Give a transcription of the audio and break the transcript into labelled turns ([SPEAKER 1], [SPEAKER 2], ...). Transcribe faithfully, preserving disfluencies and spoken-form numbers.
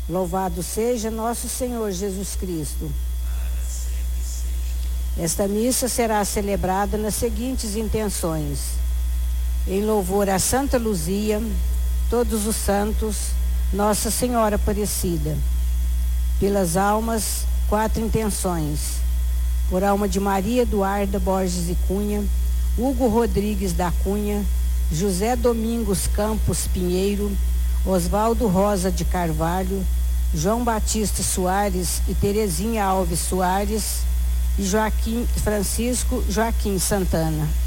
[SPEAKER 1] Louvado seja nosso Senhor Jesus Cristo. Esta missa será celebrada nas seguintes intenções: em louvor a Santa Luzia, todos os santos, Nossa Senhora Aparecida. Pelas almas, quatro intenções: por alma de Maria Eduarda Borges e Cunha, Hugo Rodrigues da Cunha, José Domingos Campos Pinheiro, Oswaldo Rosa de Carvalho, João Batista Soares e Terezinha Alves Soares, e Joaquim Francisco Joaquim Santana.